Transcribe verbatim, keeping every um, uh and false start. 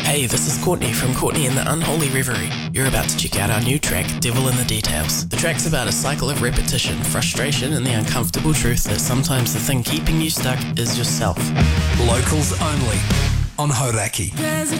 Hey, this is Courtney from Courtney and the Unholy Reverie. You're about to check out our new track, Devil in the Details. The track's about a cycle of repetition, frustration, and the uncomfortable truth that sometimes the thing keeping you stuck is yourself. Locals only on Hauraki.